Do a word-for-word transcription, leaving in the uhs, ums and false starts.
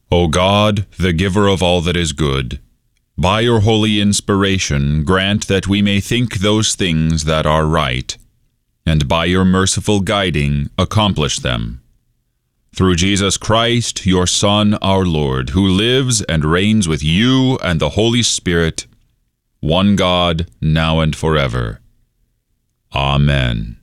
O God, the giver of all that is good, by your holy inspiration grant that we may think those things that are right, and by your merciful guiding accomplish them. Through Jesus Christ, your Son, our Lord, who lives and reigns with you and the Holy Spirit, one God, now and forever. Amen.